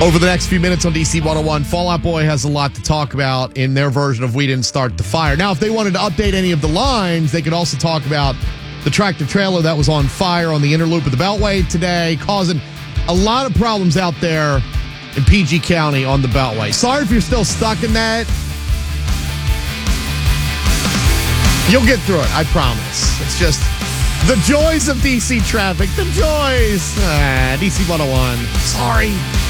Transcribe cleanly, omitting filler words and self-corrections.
Over the next few minutes on DC 101, Fall Out Boy has a lot to talk about in their version of We Didn't Start the Fire. Now, if they wanted to update any of the lines, they could also talk about the tractor trailer that was on fire on the inner loop of the Beltway today, causing a lot of problems out there in PG County on the Beltway. Sorry if you're still stuck in that. You'll get through it, I promise. It's just the joys of DC traffic. The joys. DC 101. Sorry.